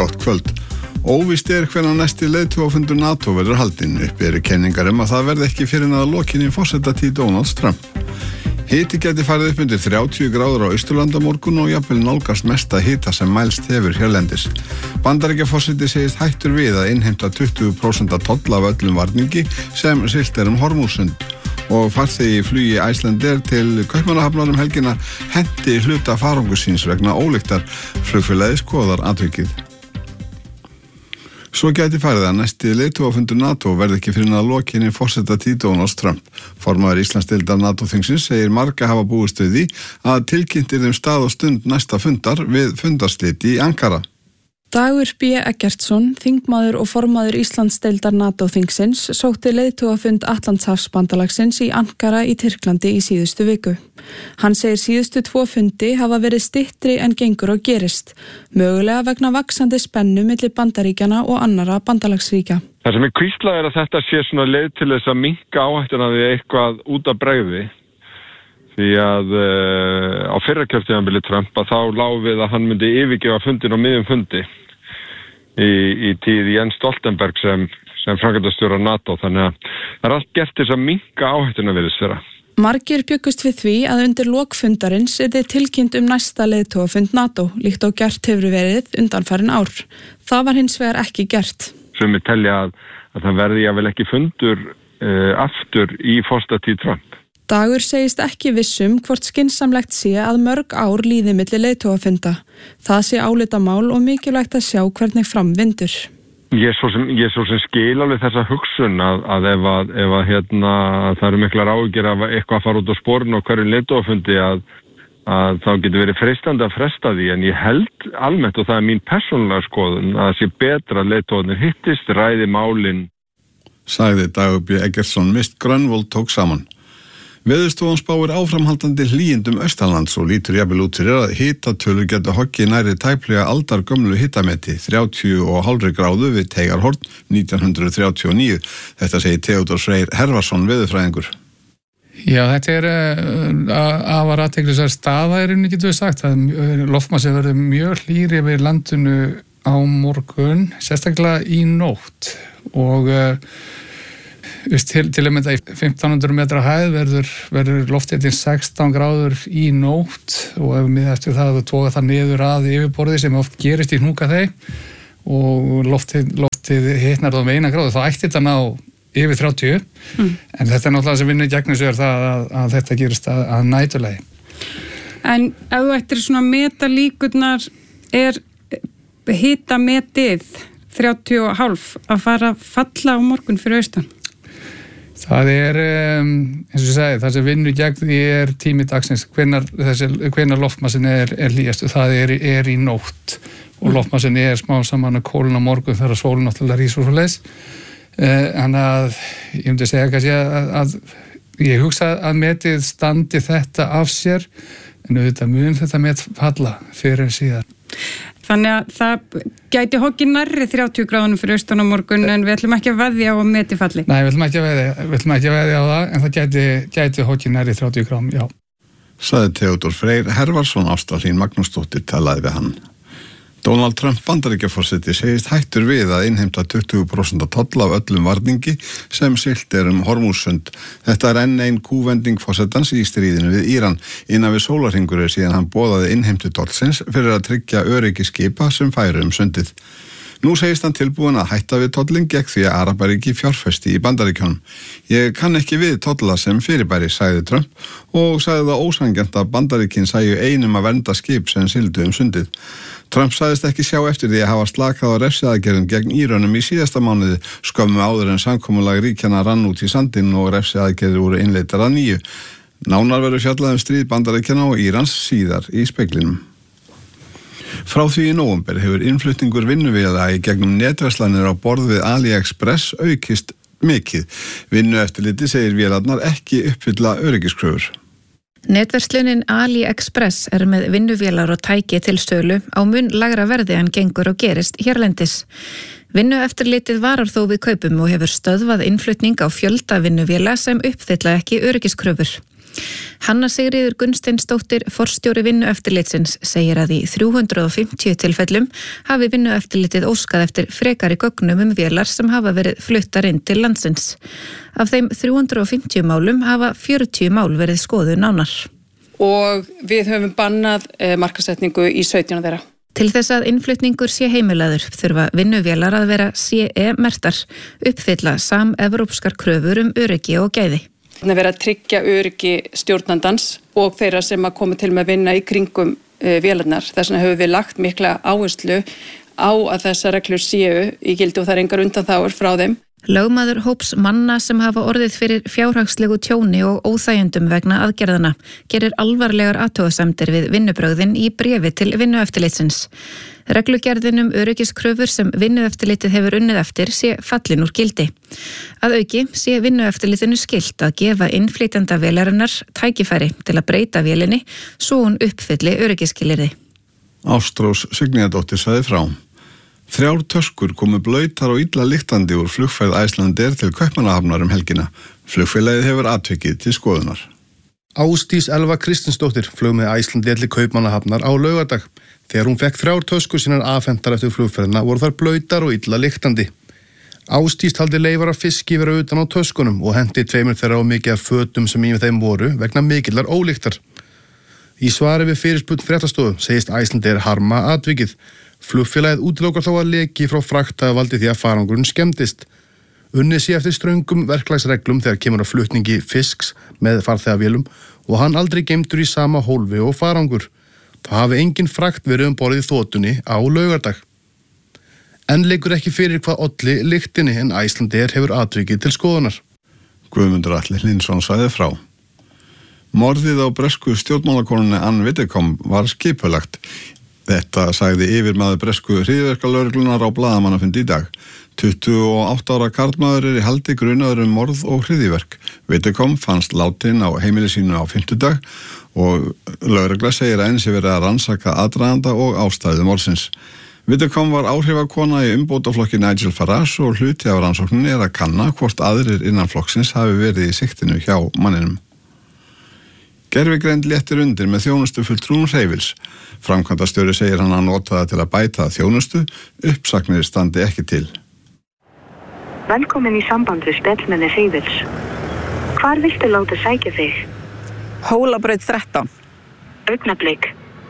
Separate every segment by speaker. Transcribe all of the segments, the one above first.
Speaker 1: Gott kvöld. Óvíst hvenær næsti leiðtogafundur NATO verður haldinn. Uppi eru kenningar að það verði ekki fyrr en að lokinni forsetatíð Donalds Trump. Hiti gæti farið upp undir 30 gráður á Austurlandi á morgun og jafnvel nálgast mesta hita sem mælst hefur hérlendis. Bandaríkjaforseti segist hættur við að innheimta 20% toll af öllum varningi sem siglt Hormúzsund. Og farþegi í flugi Icelandair til Kaupmannahafnar helgina henti hluta farangur síns vegna ólyktar. Flugfélagið skoðar atvikið. Svo gæti farið að næsti leiðtogafundur NATO verði ekki fyrir að lokinni forsetatíð Donalds Trump. Formaður Íslandsdeildar NATO-þingsins segir marga hafa búist við því að tilkynnt yrði stað og stund næsta fundar við fundarsliti í Ankara.
Speaker 2: Dagur B. Eggertsson, þingmaður og formaður Íslandsdeildar NATO-þingsins, sótti leiðtogafund Atlantshafsbandalagsins í Ankara í Tyrklandi í síðustu viku. Hann segir síðustu 2 fundi hafa verið styttri en gengur og gerist, mögulega vegna vaxandi spennu milli Bandaríkjanna og annarra bandalagsríkja.
Speaker 3: Það sem hvíslað að þetta sé svona leið til þess að minnka áhættuna við eitthvað út af bregði. Því að á fyrra kjörtímabili Trump þá lá við að hann myndi yfirgefa fundin á miðjum fundi í tíð Jens Stoltenberg sem framkvæmdastjóri NATO, þannig að það allt gert þess að minnka áhættuna virðist vera.
Speaker 2: Margir bjuggust við því að undir lok fundarins yrði tilkynnt næsta leiðtogafund NATO, líkt og gert hefur verið undanfarin ár. Það var hins vegar ekki gert.
Speaker 3: Sumir telja að það verði jafnvel ekki fundur aftur í forsetatíð Trump.
Speaker 2: Dagur segist ekki vissum hvort skynsamlegt sé að mörg ár líði milli leiðtogafunda. Það sé álitamál og mikilvægt að sjá hvernig fram vindur.
Speaker 3: Ég svo sem skil alveg þessa hugsun að ef það eru miklar áhyggjur af eitthvað að fara út á sporinu og hverjum leiðtogafundi að þá getur verið freistandi að fresta því, en ég held almennt, og það er mín persónulega skoðun, að það sé betra að leiðtogarnir hittist, ræði málin.
Speaker 1: Sagði Dagur B. Eggertsson, Mist Grönvold tók saman. Veðurstofan spáir áframhaldandi hlýindum austanlands og lítur jafnvel út fyrir að hitatölur geta hoggið nærri tæplega aldargömlu hitameti 30,5 gráðu við Teigarhorn 1939. Þetta segir Theodór Freyr Hervarsson veðurfræðingur.
Speaker 4: Já, þetta afar athyglisverð staða getum við sagt. Loftmassi verður mjög hlýr yfir landinu á morgun, sérstaklega í nótt og til að mynda í 1500 metra hæð verður lofthitinn 16 gráður í nótt og ef við eftir það að toga það niður að yfirborði sem oft gerist í hnúkaþey og loftið hitnar þá með 1 gráðu, þá ætti þetta ná yfir 30 en þetta er náttúrulega sem vinnur gegn þessu það að þetta gerist að næturlagi.
Speaker 5: En ef þú ættir svona metalíkurnar hitametið 30,5 að fara að falla á morgun fyrir austan?
Speaker 4: Það eins og ég segi, það sem vinnur gegn því tími dagsins, hvenær loftmassin hlýjast, það í nótt og loftmassin smá saman að kólna morgun þegar sólin náttúrulega rís og svoleiðis. Þannig að ég myndi segja kannski að ég hugsa að metið standi þetta af sér, en auðvitað mun þetta met falla fyrir en síðan.
Speaker 5: Þannig að það gæti hoggið nærri 30 gráðunum fyrir austan á morgun en við ætlum ekki að veðja á að meti falli.
Speaker 4: Nei, við ætlum ekki að veðja á það, en það gæti hoggið nærri 30 gráðum, já.
Speaker 1: Sagði Theodór Freyr Hervarsson, Ásta Hlín Magnúsdóttir talaði við hann. Donald Trump Bandaríkjaforseti segist hættur við að innheimta 20% toll af öllum varningi sem siglt Hormúzsund. Þetta enn ein kúvending forsetans í stríðinu við Íran. Innan við sólarhringur síðan hann boðaði innheimtu tollsins fyrir að tryggja öryggi skipa sem færu sundið. Nú segist hann tilbúin að hætta við tollin gegn því að Arabaríki fjárfesti í Bandaríkjunum. Ég kann ekki við tolla sem fyrirbæri, sagði Trump og sagði það ósanngjarnt að Bandaríkin sæju einum að vernda skip sem sigldu sundið. Trump sagðist ekki sjá eftir því að hafa slakað á refsiaðgerðum gegn Írönum í síðasta mánuði skömmu áður en samkomulag ríkjanna rann út í sandinn og refsiaðgerðir voru innleiddar að nýju. Nánar verður fjallað stríð Bandaríkjanna og Írans síðar í speglinum. Frá því í nóvember hefur innflutningur vinnuvéla í gegnum netverslanir á borð við AliExpress aukist mikið. Vinnueftirliti segir vélarnar ekki uppfylla öryggiskröfur.
Speaker 6: Netverslunin AliExpress með vinnuvélar og tæki til sölu á mun lægra verði en gengur og gerist hérlendis. Vinnueftirlitið varar þó við kaupum og hefur stöðvað innflutning á fjölda vinnuvéla sem uppfylla ekki öryggiskröfur. Hanna Sigríður Gunnsteinsdóttir, forstjóri Vinnueftirlitsins, segir að í 350 tilfellum hafi Vinnueftirlitið óskað eftir frekari gögnum vélar sem hafa verið fluttar inn til landsins. Af þeim 350 málum hafa 40 mál verið skoðuð nánar.
Speaker 7: Og við höfum bannað markaðssetningu í 17 þeirra.
Speaker 6: Til þess að innflutningur sé heimilaður þurfa vinnuvélar að vera CE-merktar, uppfylla samevrópskar kröfur öryggi og gæði.
Speaker 7: Það er verið að tryggja öryggi stjórnandans og þeirra sem að koma til með að vinna í kringum vélarnar. Þess vegna höfum við lagt mikla áherslu á að þessar reglur séu í gildi og það er engar undanþágur frá þeim.
Speaker 6: Lögmaður hóps manna sem hafa orðið fyrir fjárhagslegu tjóni og óþægjendum vegna aðgerðana gerir alvarlegar athugasemdir við vinnubrögðin í bréfi til Vinnueftirlitsins. Reglugerðin öryggiskröfur sem Vinnueftirlitið hefur unnið eftir sé fallin úr gildi. Að auki sé Vinnueftirlitinu skylt að gefa innflytjenda vélarinnar tækifæri til að breyta vélinni svo hún uppfylli öryggisskilyrði.
Speaker 1: Ástrós Signíðardóttir sagði frá. 3 töskur komu blautar og illa lyktandi úr flugferð Icelandair til Kaupmannahafnar helgina. Flugfélagið hefur atvikið til skoðunar.
Speaker 8: Ásdís Elva Kristinsdóttir flög með Icelandair til Kaupmannahafnar á laugardag. Þegar hún fekk 3 töskur sínar afhentar eftir flugferðina voru þar blautar og illa lyktandi. Ásdís taldi leifar af fiski vera utan á töskunum og henti 2 þeirra á mikið af fötum sem í þeim voru vegna mikillar ólyktar. Í svari við fyrirspurn Fréttastofu segist Icelandair harma atvikið. Flugfélagið útilokar þó að leki frá frakt hafi valdið því að farangurinn skemmdist. Unnið sé eftir ströngum verklagsreglum þegar kemur að flutningi fisks með farþegavélum og hann aldrei geymdur í sama hólfi og farangur. Það hafi engin frakt verið borðið í þotunni á laugardag. En leikur ekki fyrir hvað olli lyktinni en Icelandair hefur atvikið til skoðunar.
Speaker 1: Guðmundur Atli Hlynsson sagði frá. Morðið á bresku stjórnmálakonunni Ann Widdecombe var skipulagt. Þetta sagði yfirmaður bresku hryðjuverkalögreglunar á blaðamannafundi í dag. 28 ára karlmaður í haldi grunaður morð og hryðjuverk. Widdecombe fannst látin á heimili sínu á 5. dag og lögregla segir að enn sé verið að rannsaka aðdraganda og ástæðu morðsins. Widdecombe var áhrifakona í umbótaflokki Nigel Farage og hluti af rannsókninni að kanna hvort aðrir innan flokksins hafi verið í siktinu hjá manninum. Gervigreind léttir undir með þjónustu fulltrúum hreyfils. Framkvæmdastjóri segir hann að nota það til að bæta þjónustu, uppsagnir standi ekki til.
Speaker 9: Velkomin í samband við spjallmenni hreyfils. Hvar viltu láta sækja þig?
Speaker 10: Hólabraut 13.
Speaker 9: Augnablik.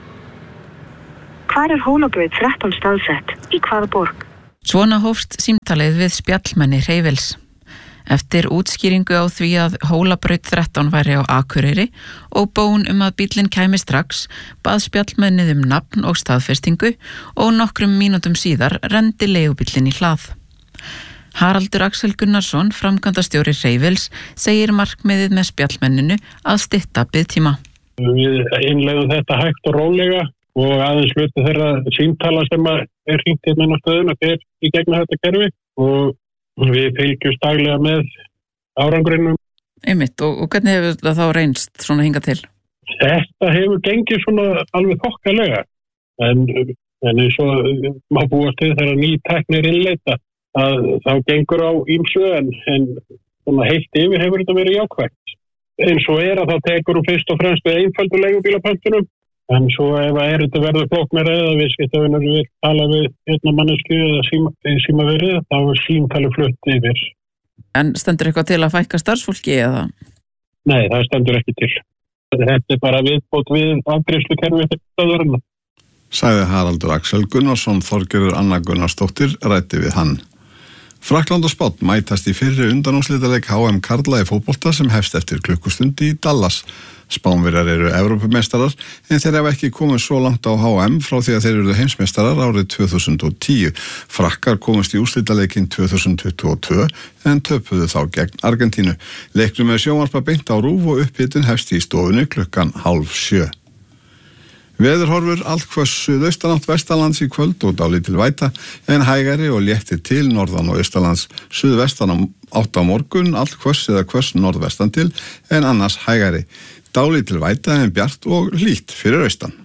Speaker 9: Hvar Hólabraut 13 staðsett? Í hvaða borg?
Speaker 10: Svona hófst símtalið við spjallmenni hreyfils. Eftir útskýringu á því að Hólabraut 13 væri á Akureyri og bón að bíllinn kæmi strax, bað spjallmennið nafn og staðfestingu og nokkrum mínútum síðar renndi leigubíllinn í hlað. Haraldur Axel Gunnarsson, framkvæmdastjóri hreyfils, segir markmiðið með spjallmenninu að stytta biðtíma.
Speaker 11: Við innleiðum þetta hægt og rólega og aðeins hluti þeirra símtala sem er hringt inn á stöðuna fer í gegnum þetta kerfi og við fylgjumst daglega með árangrinum.
Speaker 10: Einmitt, og hvernig hefur það þá reynst svona hingað til?
Speaker 11: Þetta hefur gengið svona alveg þokkalega, en eins og má búast til þegar ný tækni er innleita, að þá gengur á ýmsu en svona heilt yfir hefur þetta verið jákvætt. Eins og að það tekur fyrst og fremst við einföldu leigubílapöntunum, en svo ef þetta verður flóknara eða viðskiptavinur við tala við mannesku eða símaverið, þá er símtali flutt yfir.
Speaker 10: En stendur eitthvað til að fækka starfsfólki eða?
Speaker 11: Nei, það stendur ekki til. Þetta er bara viðbót við afgreiðslukerfi til stöðvarinnar.
Speaker 1: Sagði Haraldur Axel Gunnarsson. Þorgerður Anna Gunnarsdóttir ræddi við hann. Frakkland og Spánn mætast í fyrri undanúrslitaleik HM karla í fótbolta sem hefst eftir klukkustund í Dallas. Spánverjar eru Evrópumeistarar en þeir hafa ekki komið svo langt á HM frá því að þeir eru heimsmeistarar árið 2010. Frakkar komist í úrslitaleikinn 2022 en töpuðu þá gegn Argentínu. Leiknum sjónvarpa beint á RÚV og upphitun hefst í stofunni klukkan 6:30. Veðurhorfur allhvöss suðaustanátt vestanlands í kvöld og dálítil væta en hægari og léttir til norðan og austalands. Suðvestan átt á morgun allhvöss eða hvöss norðvestan til en annars hægari. Dálítil væta en bjart og hlýtt fyrir austan.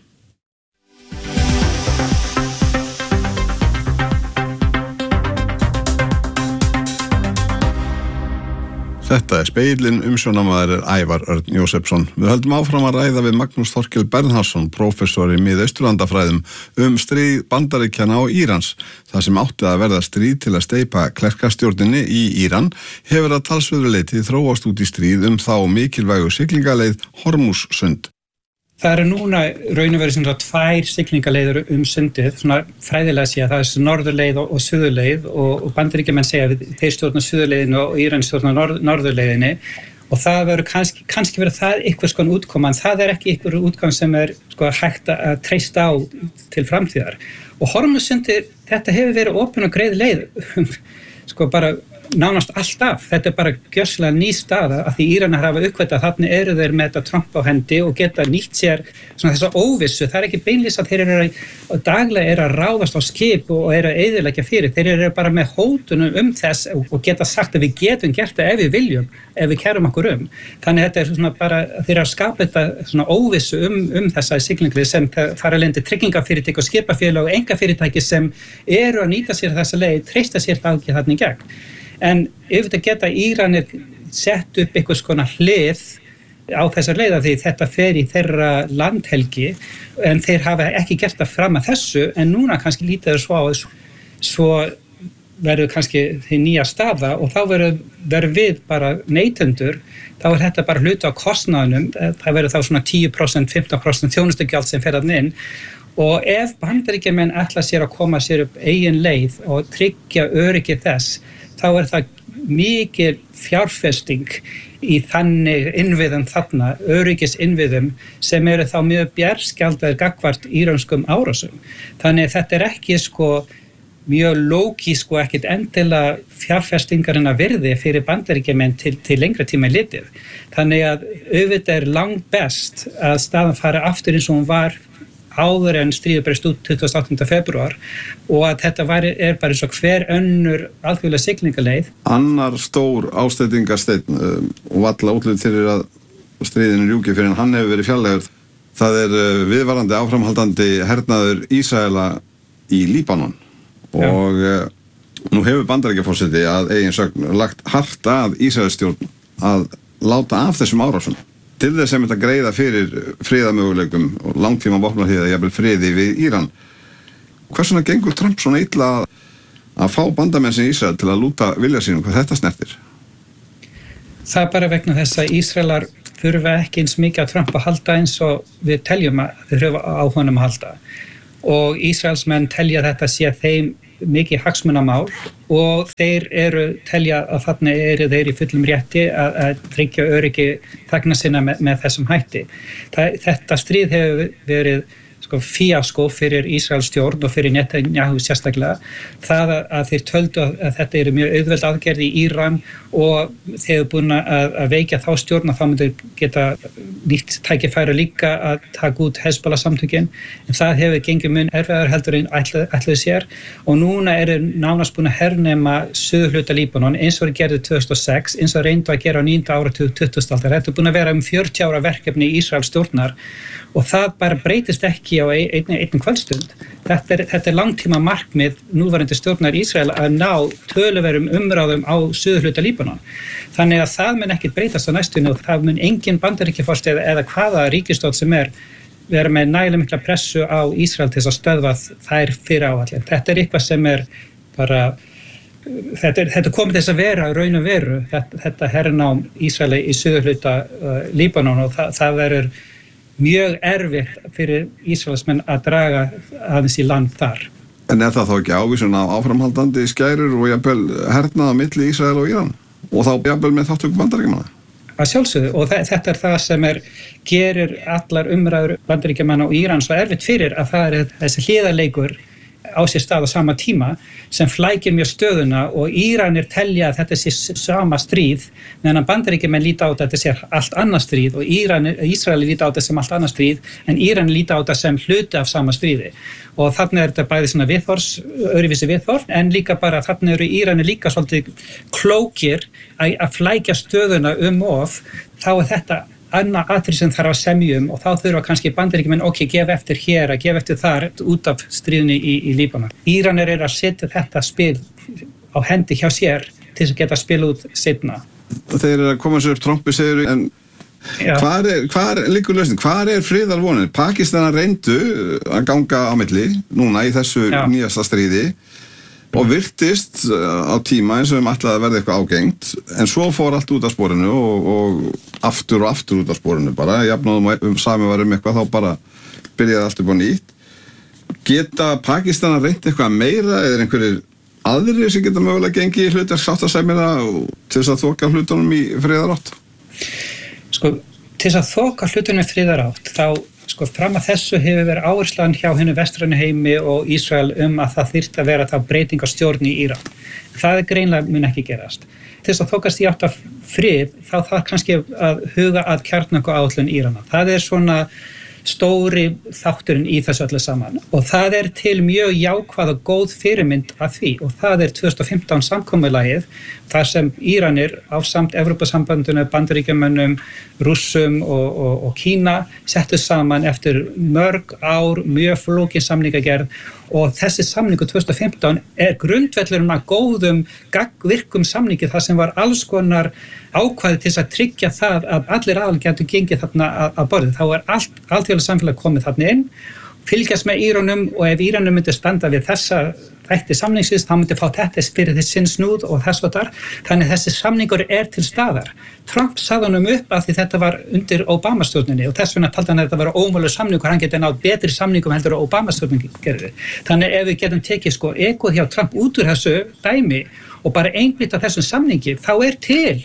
Speaker 1: Þetta Speillin, umsjónamaður Ævar Örn Jósefsson. Við höldum áfram að ræða við Magnús Þorkel Bernhardsson, prófessor í Mið-Austurlandafræðum, stríð Bandaríkjanna og Írans. Það sem átti að verða stríð til að steypa klerkastjórninni í Íran hefur að talsverðu leyti þróast út í stríð þá mikilvægu siglingaleið Hormússund.
Speaker 12: Það eru núna raun og verið tvær siglingaleiður sundið, svona fræðilega sé að það er norðurleið og suðurleið og Bandaríkjamenn segja að þeir stjórna suðurleiðinu og Íran stjórna norðurleiðinni og það verður kannski verið það einhvers konar útkoma, en það er ekki einhver útkoma sem er hægt að treysta á til framtíðar. Og Hormússundið, þetta hefur verið opin og greið leið, bara nánast alltaf. Þetta er bara gjörsamlega ný staða að því Íranar hafa uppgötvað þannig eru þeir með þetta Trump á hendi og geta nýtt sér þessa óvissu. Það er ekki beinlýst að þeir eru daglega að ráðast á skip og eru að eyðileggja fyrir. Þeir eru bara með hótunum þess og geta sagt að við getum gert það ef við viljum, ef við kerum okkur Þannig þetta er bara þeir eru að skapa þetta óvissu þessa siglingri sem fara lendi tryggingafyrirtæki og skipafélag og einkafyrirtæki sem eru að nýta sér þessa leið, treysta sér það ekki þarna í gegn. En auðvitað geta Íranir sett upp einhvers konar hlið á þessar leið af því þetta fer í þeirra landhelgi en þeir hafa ekki gert það fram að þessu en núna kannski lítið er svo verður kannski því nýja staða og þá verður við bara neytendur, þá er þetta bara hluti á kostnaðinum, það verður þá svona 10%, 15% þjónustugjald sem fer þarna inn og ef Bandaríkjamenn ætla sér að koma sér upp eigin leið og tryggja öryggi þess þá er það mikil fjárfesting í þannig innviðum þarna, öryggisinnviðum sem eru þá mjög bjarskjaldaðir gagnvart íranskum árásum. Þannig þetta er ekki mjög lógísk og ekkert endilega fjárfestingarinn að virði fyrir Bandaríkjamenn til lengri tíma litið. Þannig að auðvitað er langt best að staðan fari aftur eins og hún var áður en stríðið breyst út 28. febrúar og að þetta er bara eins og hver önnur alþjóðlega siglingaleið.
Speaker 1: Annar stór ásteytingarsteinn og valla útlit fyrir að stríðinu rjúki fyrir en hann hefur verið fjarlægur. Það er viðvarandi áframhaldandi hernaður Ísraela í Líbanon og nú hefur Bandaríkjaforseti að eigin sögn lagt hart að Ísraelsstjórn að láta af þessum árásum. Til þess að greiða fyrir friðamöguleikum og langtíma vopnahléð að jafnvel friði við Íran. Hvers vegna gengur Trump svona illa að fá bandamenn sem Ísrael til að lúta vilja sínum hvað þetta snertir?
Speaker 12: Það er bara vegna þess að Ísraelar þurfa ekki eins mikið að Trump að halda eins og við teljum að þeir þurfa á honum að halda. Og Ísraelsmenn telja þetta sé þeim mikið hagsmunamál og þeir telja að þarna eru þeir í fullum rétti að tryggja öryggi þegna sinna með þessum hætti. Þetta stríð hefur verið fíaskó fyrir Ísraels stjórn og fyrir Netanyahu sérstaklega. Það að þeir töldu að þetta eru mjög auðveld aðgerð í Íran og þeir eru búin að veikja þá stjórn og þá myndir geta nýtt tækifæri líka að taka út Hezbollah samtökin en það hefur gengið mun erfiðar heldur en ætluðu sér og núna eru nánast búin að hernema suðurhluta Líbanon eins og gerði 2006 eins og reyndu að gera á 9. áratug 20. aldar. Þetta er búin að vera 40 ára verkefni í Ísraels stjórnar og það bara breytist ekki á einn kvöldstund. Þetta er langtíma markmið núverandi stjórnar Ísrael að ná töluverðum umráðum á suðurhluta Líbanon. Þannig að það mun ekki breytast á næstunni og það mun engin Bandaríkjaforseti eða hvaða ríkisstjórn sem vera með nægilega mikla pressu á Ísrael til þess að stöðva þær fyrir áætlun. Þetta er eitthvað sem bara þetta komið þess að vera raun og veru þetta hernám Ísraeli í suðurhluta Líbanon og það verður mjög erfitt fyrir Ísraelsmenn að draga aðeins í land þar.
Speaker 1: En er það þá ekki ávísun á áframhaldandi skærur og jafnvel hernað á milli Ísrael og Íran? Og þá jafnvel með þáttöku Bandaríkjamanna?
Speaker 12: Að sjálfsögðu og þetta er það sem gerir allar umræður Bandaríkjamanna og Íran svo erfitt fyrir að það er þessi hliðarleikur á sér stað á sama tíma sem flækir mjög stöðuna og Íranir telja að þetta sé sama stríð meðan Bandaríkjamenn líta á þetta sé allt annað stríð og Ísraeli líta á þetta sem allt annað stríð en Íran líta á þetta sem hluti af sama stríði og þarna er þetta bæði svona öðruvísi viðhorf en líka bara þarna eru Íranir líka svolítið klókir að flækja stöðuna of þá er þetta annað atriði sem þarf að semja og þá þurfa kannski Bandaríkjamenn gefa eftir hér, að gefa eftir þar út af stríðinu í Líbanon. Íranir að setja þetta spil á hendi hjá sér til þess að geta spila út seinna.
Speaker 1: þeir eru að koma sér upp trompi, segir en hvar liggur lausnin? Hvar friðarvonin? Pakistanar reyndu að ganga á milli núna í þessu nýjasta stríði og virtist á tíma eins og ætlaði að verða eitthvað ágengt, en svo fór allt út af sporinu og aftur út af sporinu bara, jafnóðum sami var eitthvað, þá bara byrjaði allt upp á nýtt. Geta Pakistanar reynt eitthvað meira eða einhverjir aðrir sem geta mögulega gengið í hlutar sáttasemjara til þess að þoka hlutunum í friðarátt?
Speaker 12: Sko, til þess að þoka hlutunum í friðarátt, þá fram að þessu hefur verið áherslan hjá hinu vestrænu heimi og Ísrael að það þyrfti að vera þá breyting á stjórn í Íran. Það greinlega mun ekki gerast. Til þess að þokast í átt af frið, þá þarf kannski að huga að kjarnorkuáætlun Írana. Það svona stóri þátturinn í þessu öllu saman og það til mjög jákvæð og góð fyrirmynd að því og það 2015 samkomulagið þar sem Íranir ásamt Evrópusambandinu, Bandaríkjamönnum, Rússum og Kína settu saman eftir mörg ár mjög flókin samningagerð og þessi samningu 2015 grundvöllurinn að góðum gagnvirkum samningi þar sem var alls konar ákvæði til að tryggja það að allir aðal getur gengið þarna að borðið. Þá alþjóðlega samfélag komið þarna inn, fylgjast með Íranum og ef Íranum myndi standa við þessa þætti samningsins, þá myndi fá þetta fyrir þess sinn snúð og þess og þar. Þannig þessi samningur til staðar. Trump sagði honum upp af því þetta var undir Obama-stjórninni og þess vegna taldi hann að þetta var ómögulegur samningur, hann geti náð betri samningum heldur að Obama-stjórninni gerði. Þannig ef við getum tekið ekið hjá Trump út úr þessu dæmi og bara einblítt af þessum samningi, þá til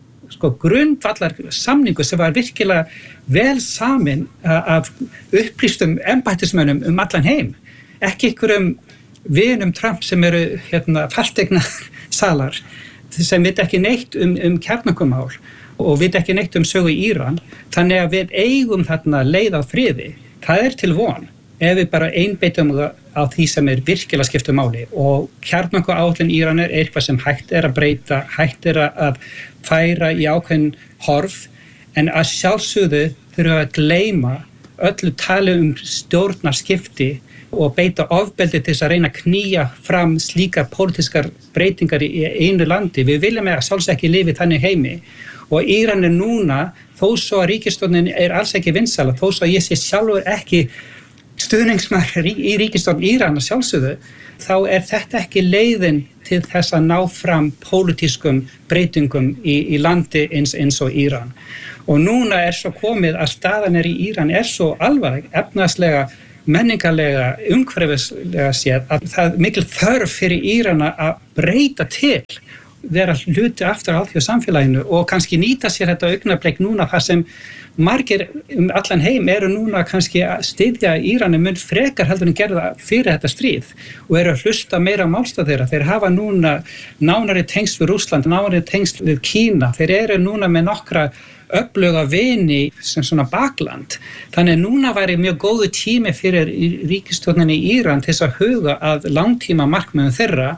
Speaker 12: grundvallar samningu sem var virkilega vel samin af upplýstum embættismönnum allan heim. Ekki einhverjum vinum Trump sem eru fastegna salar sem veit ekki neitt kjarnorkumál og veit ekki neitt sögu í Íran. Þannig að við eigum þarna leið á friði. Það til von ef við bara einbeitum á því sem virkilega skiptu máli og kjarnorkuáætlun Íran eitthvað sem hægt að breyta, hægt að færa í ákveðin horf en að sjálfsögðu þurfum að gleyma öllu tali stjórnarskipti og beita ofbeldi til þess að reyna að knýja fram slíkar pólitískar breytingar í einu landi. Við viljum að sjálfsögðu ekki lifi þannig heimi og Íran núna, þó svo að ríkisstjórnin alls ekki vinsæla, þó svo að ég sé sjálfur ekki stuðningsmaður í ríkisstjórn Íran að sjálfsögðu, þá þetta ekki leiðin til þess að ná fram pólitískum breytingum í landi eins og Íran. Og núna svo komið að staðan í Íran svo alvarleg, efnahagslega, menningarlega, umhverfislega séð að það mikil þörf fyrir Írana að breyta til, vera hluti aftur á alþjóða samfélaginu og kannski nýta sér þetta augnablik núna þar sem margir allan heim núna kannski að styðja Írani mun frekar heldur en gerða fyrir þetta stríð og að hlusta meira á málstað þeirra. Þeir hafa núna nánari tengsl við Rússland, nánari tengsl við Kína. Þeir núna með nokkra öfluga vini sem svona bakland. Þannig núna væri mjög góðu tími fyrir ríkisstjórninni í Íran til þess að huga að langtíma markmiðum þeirra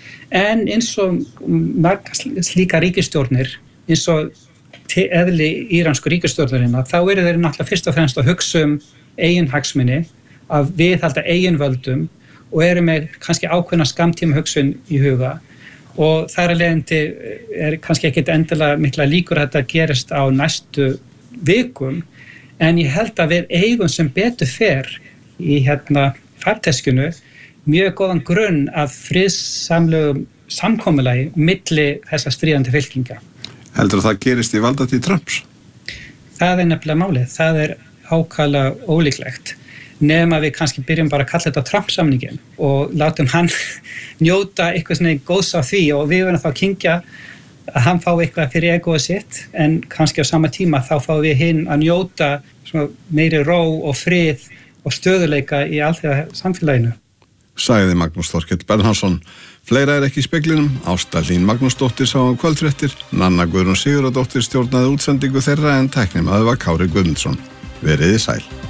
Speaker 12: en eins og margar slíka ríkisstjórnir, eins og eðli íransku ríkisstjórnarinnar, þá þeir náttúrulega fyrst og fremst að hugsa eigin hagsmuni, að viðhalda eigin völdum og með kannski ákveðna skammtíma hugsun í huga og þar af leiðandi kannski ekkit endilega mikla líkur að þetta gerist á næstu vikum en ég held að við eigum sem betur fer í farteskinu mjög góðan grunn af friðsamlegum samkomulagi milli þessa stríðandi fylkinga.
Speaker 1: Heldur að það gerist í valdatíð Trumps?
Speaker 12: Það nefnilega málið. Það ákaflega ólíklegt. Nema við kannski byrjum bara að kalla þetta Trump-samningin og látum hann njóta eitthvað svona góðs af því og við verðum þá að kyngja að hann fá eitthvað fyrir egoið sitt en kannski á sama tíma þá fáum við hinn að njóta meiri ró og frið og stöðuleika í alþjóða samfélaginu.
Speaker 1: Sagði Magnús Þorkell Bernharðsson. Fleira ekki í speglinum. Ásta Hlín Magnúsdóttir sá kvöldfréttir. Nanna Guðrún Sigurðardóttir stjórnaði útsendingu þeirra en tæknimaður var Kári Guðmundsson. Veriði sæl.